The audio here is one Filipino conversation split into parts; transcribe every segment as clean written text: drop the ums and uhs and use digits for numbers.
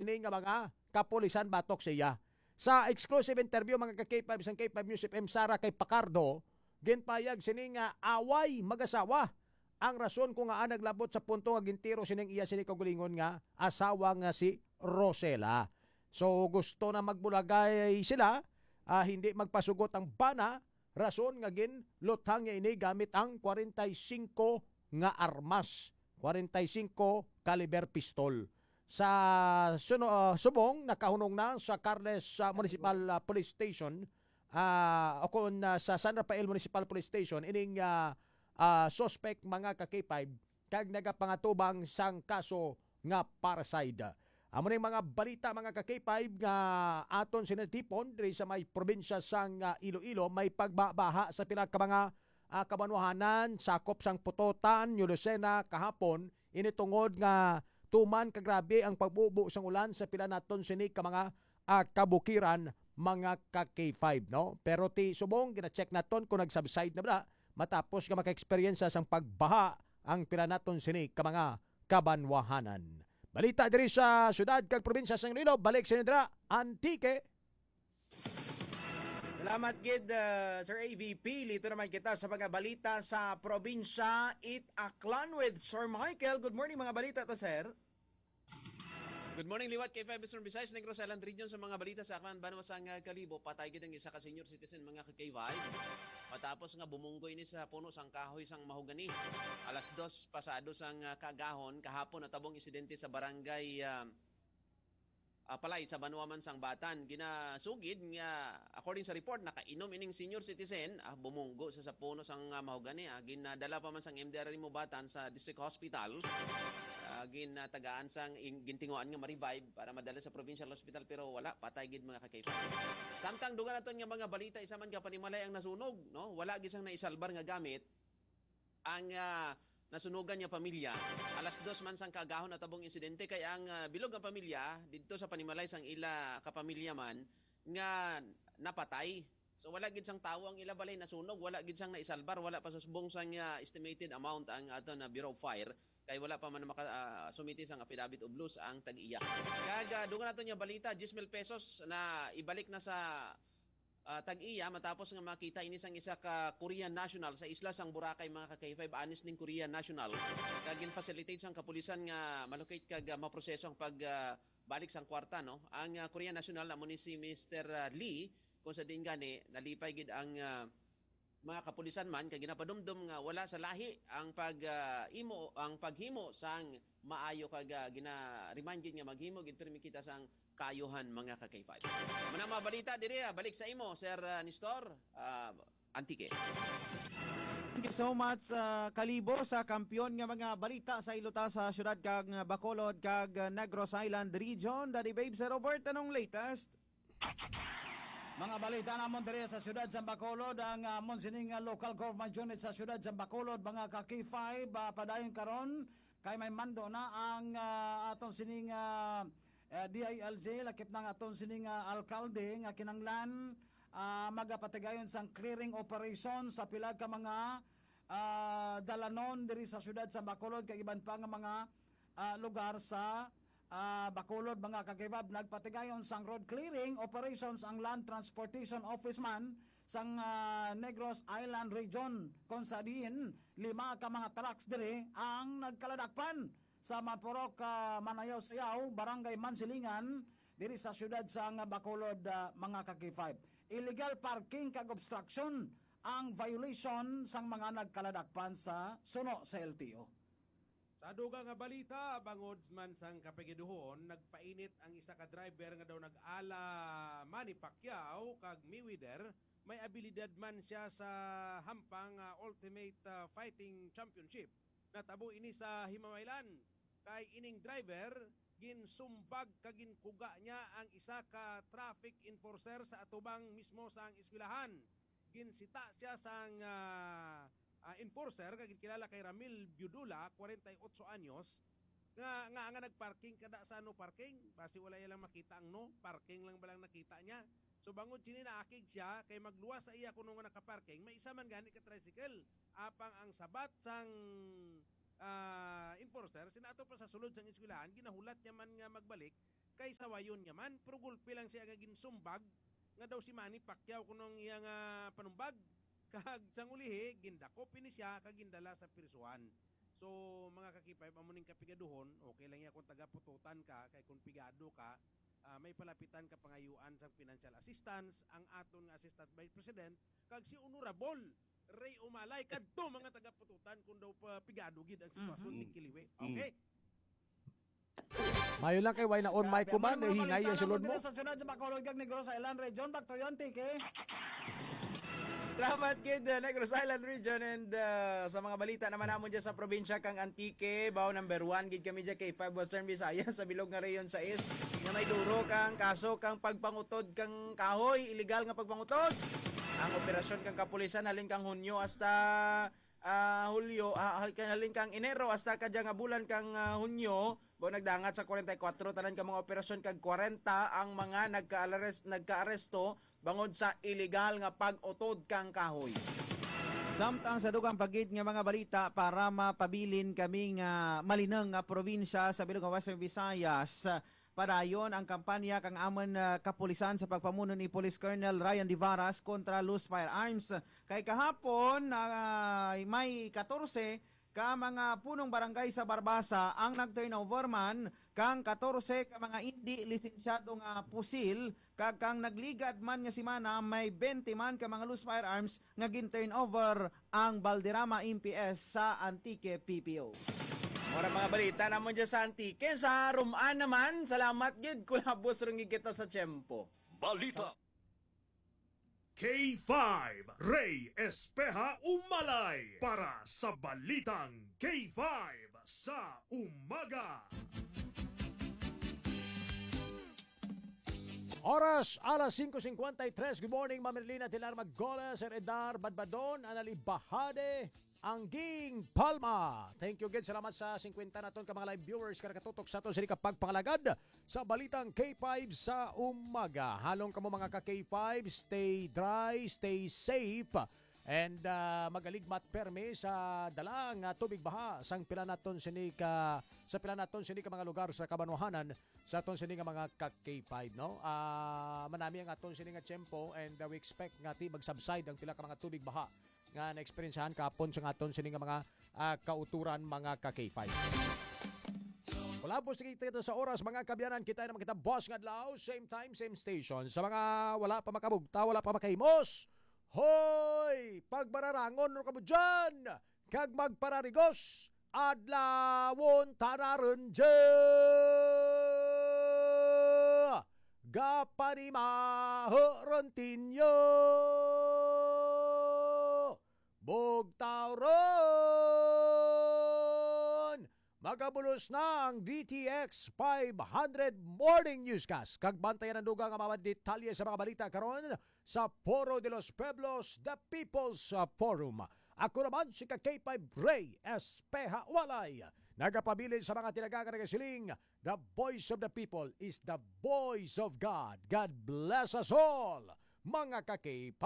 sini nga mga kapulisan batok siya. Sa exclusive interview mga ka-K5 sang K5 News FM Sara kay Pacardo, ginpayag sini nga away mag-asawa. Ang rason kung nga naglabot sa punto nga gintiro sining iya sini kagulingon nga asawa nga si Rosela. So gusto na magbulagay sila, hindi magpasugot ang bana, rason nga ginlutang niya ini gamit ang 45 nga armas, 45 caliber pistol. Sa subong nakahunong na sa Carles Municipal Police Station, o kung sa San Rafael Municipal Police Station, ining suspect mga ka-K5 kag nagapangatubang sang kaso nga parasite. Amo ning mga balita mga ka-K5 nga aton sinatipon diri sa may probinsya sang Iloilo, may pagbabaha sa pila ka mga kabanwahanan sakop sang Putotan, Lucena kahapon, initungod nga tuman kagrabe ang pagbubo sang ulan sa pila naton sini ka mga kabukiran mga ka-K5, no? Pero ti subong gina-check naton kung nag-subside na ba matapos nga maka-experience sang pagbaha ang pila naton sini ka mga kabanwahanan. Balita diri sa syudad kag probinsya sang Iloilo, balik sa Nidra Antique. Salamat gid Sir AVP. Lito naman kita sa mga balita sa probinsya It-Aklan with Sir Michael. Good morning mga balita to sir. Good morning, liwat kay Five Eastern Visayas, Negros Island Region sa mga balita sa Aklan, Banwasang Kalibo. Patay gid ang isa ka senior citizen mga ka-K5. Matapos nga bumunggoy ni sa puno sang kahoy sang mahogani. Alas 2 pasado sang kagahon kahapon natabong insidente sa barangay Palay sa Banuaman sang Batan. Ginasugid nga according sa report nakainom ining senior citizen bumunggo sa puno sang mahogani. Ginadala pa man sang MDR mo Batan sa District Hospital. Ginatagaan sang gintinguan nga ma-revive para madala sa provincial hospital pero wala, patay gid mga ka-K5. Samtang dugan naton nga mga balita isa man ka panimalay ang nasunog, no? Wala gid sang naisalbar nga gamit ang nasunugan niya pamilya. Alas 2 man sang kagahon natabong insidente kay ang bilog ang pamilya didto sa panimalay sang ila kapamilya man nga napatay. So wala gid sang tawo ang ila balay nasunog, wala gid sang naisalbar, wala pa susbong sang estimated amount ang ato na Bureau of Fire. Kay wala pa man sumiti sang affidavit of loss ang tag-iya. Kaya dugan nato niya balita 10,000 pesos na ibalik na sa tag-iya matapos nga makita ini sang isa ka Korean national sa isla sang Boracay mga ka-K5 anis ning Korean national. Kagin facilitate sang kapulisan nga malocate kag maproseso ang balik sang kwarta, no. Ang Korean national amo ni si Mr. Lee kung sa din gani nalipay gid ang mga kapulisan man kay ginapadumdum nga wala sa lahi ang paghimo sang maayo kag gina-remind gid nga maghimo gid permi kita sang kayuhan mga ka-K5. Muna mabalita diri balik sa imo Sir Nestor Antique. Thank you so much Kalibo sa kampiyon nga mga balita sa iluta sa syudad kag Bacolod kag Negros Island Region. Daddy Babe Sir Robert, anong latest? Mga balita namon diri sa syudad sa Bacolod, ang monsining local government unit sa syudad sa Bacolod, mga ka-K5 padayon karon kay may mando na ang atong sining DILJ lakip ng atong sining alkalde nga kinanglan magapatigayon sang clearing operation sa pila ka mga dalanon diri sa syudad sa Bacolod kay iban pa nga mga lugar sa Bacolod mga kakibab. Nagpatigayon sang road clearing operations ang Land Transportation Office man sang Negros Island Region kung sa diin 5 ka mga trucks diri ang nagkaladakpan sa Mapurok Manayaw Sayaw Barangay Mansilingan diri sa syudad sang Bacolod mga kakibab. Illegal parking kag obstruction ang violation sang mga nagkaladakpan sa suno sa LTO. Sa duga nga balita, bangod man sang kapagiduhon, nagpainit ang isa ka driver nga daw nag-ala Manny Pacquiao kag Mayweather. May abilidad man siya sa hampang Ultimate Fighting Championship. Natabo ini sa Himamaylan. Kay ining driver, ginsumbag kagin kuga niya ang isa ka traffic enforcer sa atubang mismo sang eskwelahan. Ginsita siya sang enforcer kag kilala kay Ramil Biudula, 48 anyos, nga nagparking kada sa no parking, basi wala lang makita ang no parking lang balang nakita niya. So bangod sini naakig siya kay magluwas sa iya kuno nga nakaparking, may isa man gani ka tricycle. Apang ang sabat sang enforcer sinato pa sa sulod sang eskwelahan, ginahulat niya man nga magbalik kay sawayon niya man, pero gulpi lang siya kagin sumbag, nga daw si Manny Pacquiao kunong iyang panumbag. Kag sang ulihi, gindako pini siya, kagindala sa pirsuan. So, mga kakipay, pamuning kapigaduhon, okay lang yan kung taga-pututan ka, kay kung pigado ka, may palapitan ka pangayuan sa financial assistance, ang aton nga Assistant Vice President, kag si Honorable Ray Umalay, kadto mga taga-pututan kung daw pigado gid ang sitwasyon ni Kiliwe. Okay? Mayo lang kay why na on mic ko ba, hingay yung sulod mo. Sa syudad sa Bacolod kag Negros Island Region, back to yon, Tike. Salamat kid Negros Island Region and sa mga balita naman namon dyan sa probinsya kang Antique, bao number 1 gid kami dyan kay 5 Western Visayas sa bilog nga reyon sa is nga may duro kang kaso kang pagpangutod kang kahoy, illegal nga pagpangutod. Ang operasyon kang kapulisan halin kang Hunyo hasta Hulyo, halin kang Enero hasta kadya nga bulan kang Hunyo, bao nagdangat sa 44 tanan ka mga operasyon kag 40 ang mga nagka-aresto bangod sa illegal nga pag-utod kang kahoy. Samtang sa dugang pagid nga mga balita para mapabilin kaming malinang nga probinsya sa bilog nga Western Visayas. Padayon ang kampanya kang amon kapulisan sa pagpamuno ni Police Colonel Ryan Divaras kontra loose firearms. Kay kahapon may 14 ka mga punong barangay sa Barbasa ang nag-turnover man kang 14 ka mga hindi lisensyadong pusil kag kang nagligad man nga semana may 20 man ka mga loose firearms nga gin-turnover ang Balderrama MPS sa Antique PPO. Mura mga balita namon dyan sa Antique. Sa Rumaan naman, salamat gid kulabos ringi kita sa tiyempo. Balita. K5 Ray Espeja Umalay para sa Balitang K5 sa umaga. Oras, alas 5:53. Good morning, Mamerlina Tilar Maggola, Sir Edar Badbadon, Anali Bahade, Angging Palma. Thank you again. Salamat sa 50 naton ka mga live viewers ka nakatutok sa aton sa pagpangalagad sa Balitang K5 sa umaga. Halong kamo mga ka K5, stay dry, stay safe, and magaligmat perme sa dalang tubig baha sang pila naton sini ka mga lugar sa Kabanwahanan sa aton sini nga mga ka K5, no. Manami ang aton sini nga tiyempo and we expect nga ti mag-subside ang pila ka mga tubig baha nga na-experiencehan kapon sa aton sini nga mga kauturan mga ka K5. Wala po kita sa oras mga kabyanan, kita naman kita boss nga adlaw, same time, same station. Sa mga wala pa makabugta, wala pa makaimos, hoy! Pagbararangon ro kamo dyan, kag magpararigos, adlawon tanaron dyan! Gapanimahorontinyo! Bugtauron! Magabulos na ang DTX 500 Morning Newscast. Kagbantayan ang dugang ang mga detalye sa mga balita karon sa Foro de los Pueblos, The People's Forum. Ako naman si K5 Ray Espeja Umalay. Nagapabilin sa mga tinagagan ng siling, the voice of the people is the voice of God. God bless us all, mga ka-K5.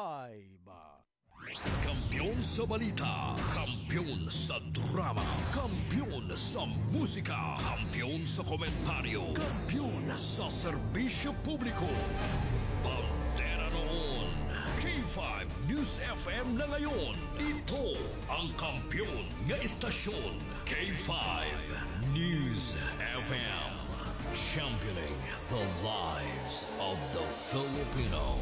Kampiyon sa balita, kampiyon sa drama, kampiyon sa musika, kampiyon sa komentaryo, kampiyon sa serbisyo publiko. Pantera noon, K5 News FM na ngayon. Ito ang kampiyon nga istasyon, K5 News FM. Championing the lives of the Filipino.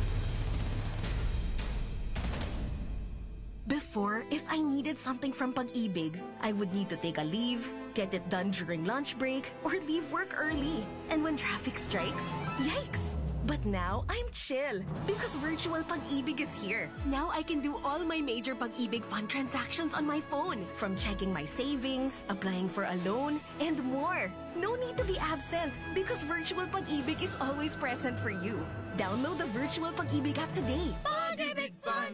Before, if I needed something from Pag-ibig, I would need to take a leave, get it done during lunch break, or leave work early. And when traffic strikes, yikes! But now, I'm chill because Virtual Pag-ibig is here. Now I can do all my major Pag-ibig fund transactions on my phone, from checking my savings, applying for a loan, and more. No need to be absent because Virtual Pag-ibig is always present for you. Download the Virtual Pag-ibig app today. Pag-ibig Funds all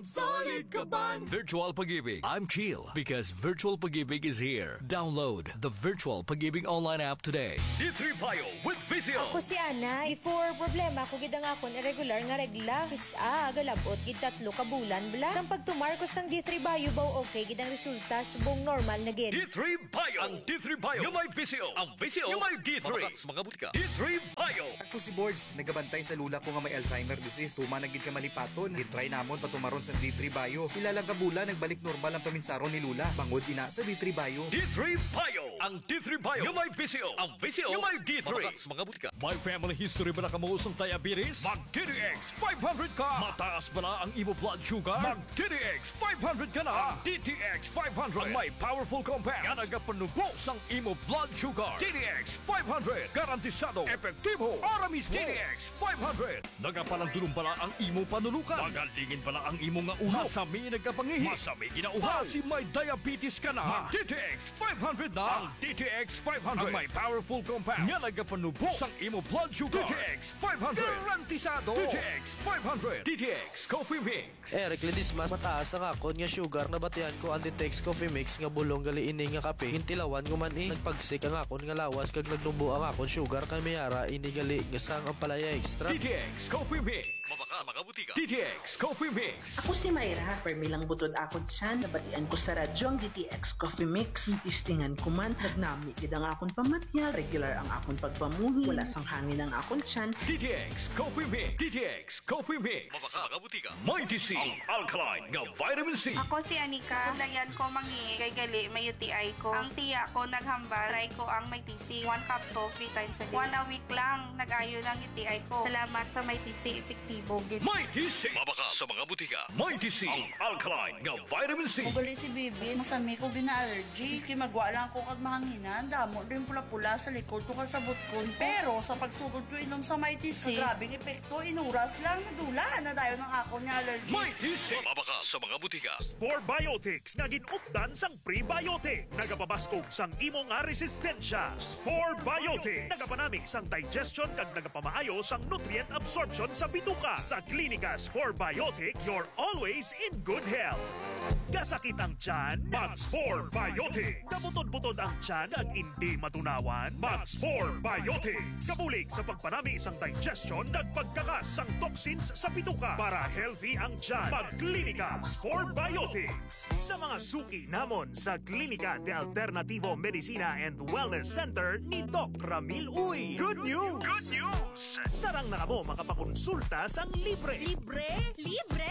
Valid ka ba? Virtual Pag-ibig. I'm chill because Virtual Pag-ibig is here. Download the Virtual Pag-ibig online app today. D3 Bio with Vizio. Ako si Ana. Before problema ko gid ang akon irregular nga regla. Kisa galabot gid 3 ka bulan bla. Sang pagtumar ko sang D3 Bio baw okay gid ang resulta subong normal na gid. D3 Bio. Ang D3 Bio yung may Vizio. Ang Vizio yung may D3. Mga butika. D3 Bio. Ako si Boards, nagabantay sa lula ko nga may Alzheimer disease. Tuma nagid ka malipaton. Gitry namon patumaron sa D3 Bio. Ilalang kabula nagbalik normal ang paminsaron ni Lula. Bangod ina sa D3 Bio. D3 Bio. Ang D3 Bio yung may Vizio. Ang Vizio yung may D3. Mga butika. May family history ba na kamuusang diabetes? Mag DTX 500 ka. Mataas ba na ang imo blood sugar? Mag DTX 500 ka na. Ang DTX 500 ang may powerful compound nga nagapanubos ang imo blood sugar. DTX 500 garantisado epektibo para mismo. DTX 500 nagapalandulong pala ang imo panulukan. Magalingin pala ang imo nga ulo. Masami nagkapangihi. Masami ginauhaw. Si may diabetes ka na. Mag DTX 500 na. Ang DTX 500 ang may powerful compound nga nagapanubos ang imo blood sugar. DTX 500 garantisado. DTX 500 DTX Coffee Mix. Eric Ledismas, mataas ang akon nga sugar na batian ko ang Ditex Coffee Mix nga bulong gali ini nga kape. Hintilawan ko man nagpagsik ang akon nga lawas kag nagnumbo ang akon sugar kay mayara ini gali nga sang ang palaya extra. DTX Coffee Mix. Mabaka mga butika. DTX Coffee Mix. Ako si Mayra, permilang butod akon siya, nabatian ko sa radyo ang DTX Coffee Mix. Tistingan ko man, nagnami gid ang akon pamatyal, regular ang akon pagpamuhi, wala sang hangin ang akon tiyan. DTX Coffee Mix. DTX Coffee Mix. Mabaka mga butika. Mighty C. Ang alkaline nga vitamin C. Ako si Anika, layan ko mangi, kay gali may UTI ko. Ang tiya ko naghambal, try ko ang may TC, 1 capsule 3 times a day. 1 a week lang, nag-ayo ng UTI ko. Salamat sa may TC, epektibo. Mighty C. Mabaka sa mga butika. Mighty C. Ang alkaline nga vitamin C. Ugali si Bibi, masami ko bina-allergy. Iski magwa lang ko kag mahanginan, damo rin pula-pula sa likod ko kasabot ko. Pero sa pagsugod ko inom sa Mighty C, grabing epekto, inuras lang, nadula na dayon ng ako niya allergy. Mighty C. Mabaka sa mga butika. Spore Biotics nga ginupdan sang prebiotic. Nagapabaskog sang imo nga resistensya. Spore Biotics. Nagapanami sang digestion kag nagapamaayo sang nutrient absorption sa bituka. Sa Klinika Spore Biotics, you're always in good health. Gasakit ang tiyan, mag-Spore Biotics. Kabutod-butod ang tiyan ag hindi matunawan, mag-Spore Biotics. Kabulig sa pagpanami isang digestion ag pagkakas sang toxins sa bituka para healthy ang tiyan. Mag-Klinika Spore Biotics. Sa mga suki namon sa Klinika de Alternativo Medicina and Wellness Center ni Doc Ramil Uy. Good news! Good news! Sarang na kamo makapakonsulta sang libre. Libre? Libre!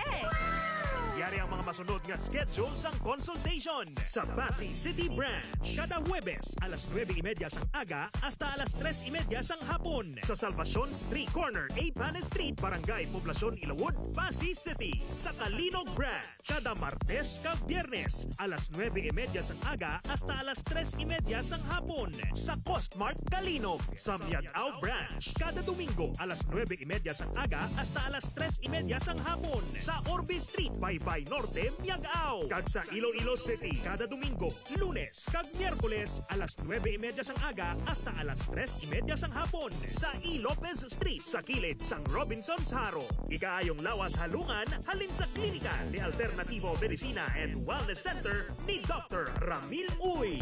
Yari ang mga masunod nga schedule sang consultation sa Pasig City Branch. Kada Huwebes, alas 9:30 sang aga hasta alas 3:30 sang hapon sa Salvacion Street Corner, A. Panes Street, Barangay Poblacion, Ilawod, Pasig City. Sa Kalinog Branch, kada Martes kag Biyernes, alas 9:30 sang aga hasta alas 3:30 sang hapon sa Costmart Kalinog. Sa Miag-Ao Branch, kada Domingo, alas 9:30 sang aga hasta alas 3:30 sang hapon sa Orbe Street, Baybay Norte, Miag-Ao. Kag sa Iloilo City, kada Domingo, Lunes kag Miyerkules, alas 9:30 sang aga hasta alas 3:30 sang hapon sa E. Lopez Street sa kilid sang Robinson's Haro. Ikaayong lawas halungan halin sa Klinika de Alternativo Medicina and Wellness Center ni Dr. Ramil Uy.